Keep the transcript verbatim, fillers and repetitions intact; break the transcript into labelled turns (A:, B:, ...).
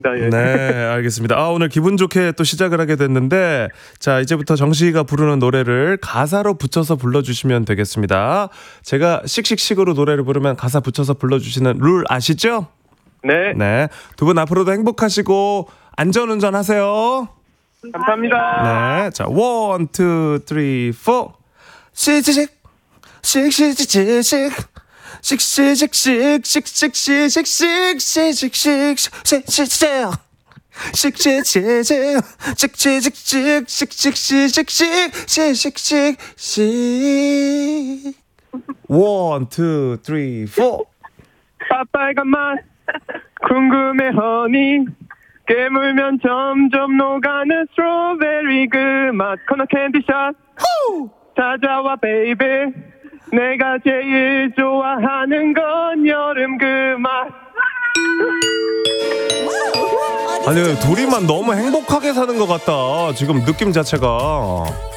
A: 예.
B: 네, 알겠습니다. 아, 오늘 기분 좋게 또 시작을 하게 됐는데, 자, 이제부터 정식이가 부르는 노래를 가사로 붙여서 불러주시면 되겠습니다. 제가 씩씩씩으로 노래를 부르면 가사 붙여서 불러주시는 룰 아시죠?
A: 네.
B: 네. 두 분 앞으로도 행복하시고 안전운전 하세요.
A: 감사합니다.
B: 네. 자, 원, 투, 쓰리, 포. 시지직, 씩씩직직, 씩씩직직, 씩씩씩직, 씩씩씩직, 씩씩씩. 씩씩씩직, 씩씩직직, 씩씩씩직, 씩씩씩직. 원, 투, 쓰리, 포.
A: 빨간 맛 궁금해 허니 깨물면 점점 녹아는 스트로베리 그 맛 코너 캔디샷 찾아와 베이비 내가 제일 좋아하는 건 여름 그 맛.
B: 아니, 둘이만 너무 행복하게 사는 것 같다. 지금 느낌 자체가.